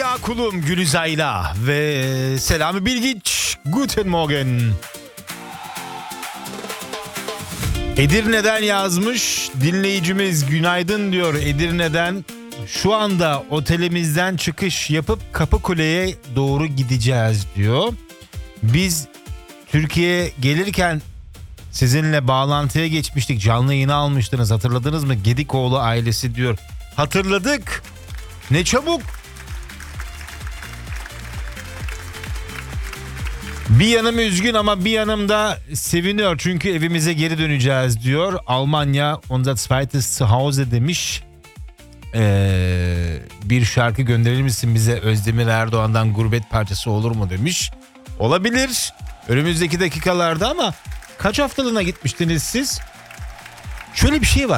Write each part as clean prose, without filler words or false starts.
Ya kulum Gülizay'la ve Selami Bilgiç. Guten Morgen. Edirne'den yazmış dinleyicimiz, günaydın diyor Edirne'den. Şu anda otelimizden çıkış yapıp Kapıkule'ye doğru gideceğiz diyor. Biz Türkiye'ye gelirken sizinle bağlantıya geçmiştik. Canlı yayını almıştınız, hatırladınız mı? Gedikoğlu ailesi diyor. Hatırladık. Ne çabuk. Bir yanım üzgün ama bir yanım da seviniyor. Çünkü evimize geri döneceğiz diyor. Almanya unser zweites Zuhause demiş. Bir şarkı gönderir misin bize, Özdemir Erdoğan'dan Gurbet Parçası olur mu demiş. Olabilir. Önümüzdeki dakikalarda ama kaç haftalığına gitmiştiniz siz? Şöyle bir şey var.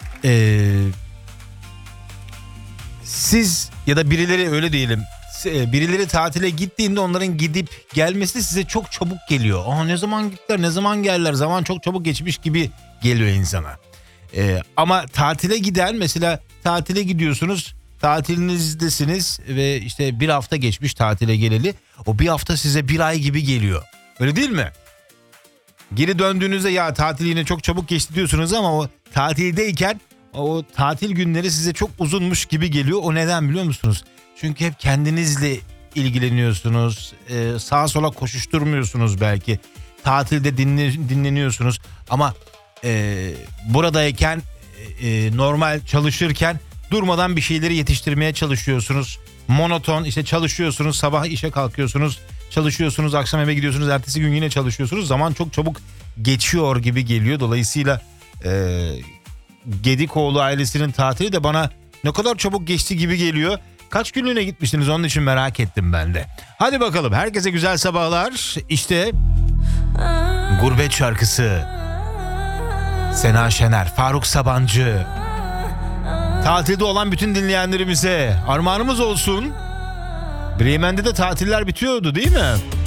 Siz ya da birileri, öyle diyelim. Birileri tatile gittiğinde onların gidip gelmesi size çok çabuk geliyor. Ne zaman gittiler, ne zaman geldiler, zaman çok çabuk geçmiş gibi geliyor insana. Ama tatile giden, mesela tatile gidiyorsunuz, tatilinizdesiniz ve işte bir hafta geçmiş tatile geleli. O bir hafta size bir ay gibi geliyor. Öyle değil mi? Geri döndüğünüzde ya tatil yine çok çabuk geçti diyorsunuz ama o tatildeyken o tatil günleri size çok uzunmuş gibi geliyor. O neden biliyor musunuz? Çünkü hep kendinizle ilgileniyorsunuz. Sağa sola koşuşturmuyorsunuz belki. Tatilde dinleniyorsunuz. Ama buradayken normal çalışırken durmadan bir şeyleri yetiştirmeye çalışıyorsunuz. Monoton, işte çalışıyorsunuz, sabah işe kalkıyorsunuz, çalışıyorsunuz, akşam eve gidiyorsunuz, ertesi gün yine çalışıyorsunuz. Zaman çok çabuk geçiyor gibi geliyor. Dolayısıyla Gedikoğlu ailesinin tatili de bana ne kadar çabuk geçti gibi geliyor. Kaç günlüğüne gitmiştiniz, onun için merak ettim ben de. Hadi bakalım, herkese güzel sabahlar. İşte Gurbet şarkısı. Sena Şener, Faruk Sabancı. Tatilde olan bütün dinleyenlerimize armağanımız olsun. Bremen'de de tatiller bitiyordu değil mi?